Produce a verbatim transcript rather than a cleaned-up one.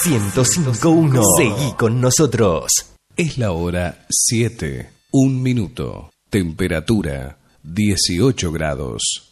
ciento cinco punto uno. Seguí con nosotros. Es la hora siete, un minuto. Temperatura dieciocho grados.